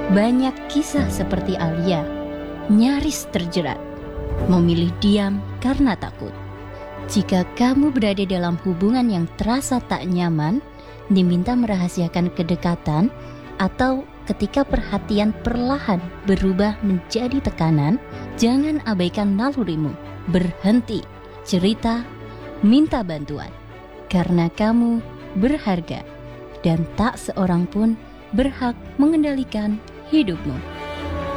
Banyak kisah seperti Alia, nyaris terjerat, memilih diam karena takut. Jika kamu berada dalam hubungan yang terasa tak nyaman, diminta merahasiakan kedekatan, atau ketika perhatian perlahan berubah menjadi tekanan, jangan abaikan nalurimu. Berhenti, cerita, minta bantuan. Karena kamu berharga dan tak seorang pun berhak mengendalikan hidupmu.